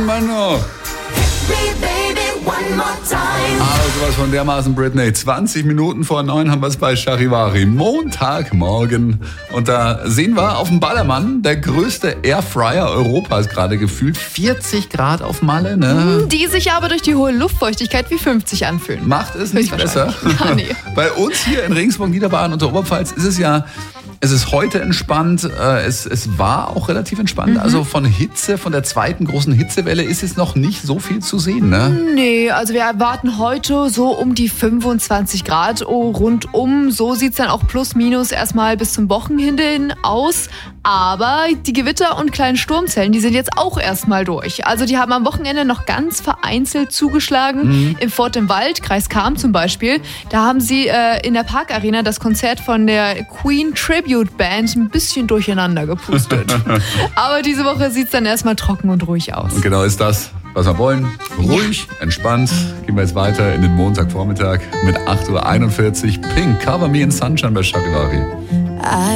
immer noch. Aber sowas von dermaßen Britney. 20 Minuten vor 9 haben wir es bei Charivari. Montagmorgen. Und da sehen wir auf dem Ballermann, der größte Airfryer Europas gerade gefühlt. 40 Grad auf Malle, ne? Die sich aber durch die hohe Luftfeuchtigkeit wie 50 anfühlen. Macht es nicht besser. Ja, nee. Bei uns hier in Regensburg, Niederbayern und der Oberpfalz ist es ja... Es ist heute entspannt, es war auch relativ entspannt. Also von Hitze, von der zweiten großen Hitzewelle ist es noch nicht so viel zu sehen, ne? Nee, also wir erwarten heute so um die 25 Grad rundum. So sieht's dann auch plus minus erstmal bis zum Wochenende hin aus. Aber die Gewitter und kleinen Sturmzellen, die sind jetzt auch erstmal durch. Also die haben am Wochenende noch ganz vereinzelt zugeschlagen. Im Fort im Wald, Kreis Cham zum Beispiel, da haben sie in der Parkarena das Konzert von der Queen Tribute Band ein bisschen durcheinander gepustet. Aber diese Woche sieht es dann erstmal trocken und ruhig aus. Und genau ist das, was wir wollen. Ruhig, entspannt. Gehen wir jetzt weiter in den Montagvormittag mit 8:41 Uhr. Pink, Cover Me in Sunshine bei Charivari.